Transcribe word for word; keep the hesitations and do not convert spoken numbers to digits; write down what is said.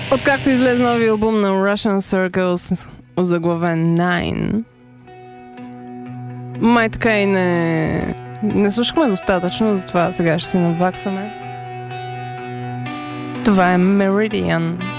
Откакто излезе новия албум на Russian Circles, озаглавен Nine, май така и не, не слушахме достатъчно, затова сега ще си наваксаме. Това е Meridian.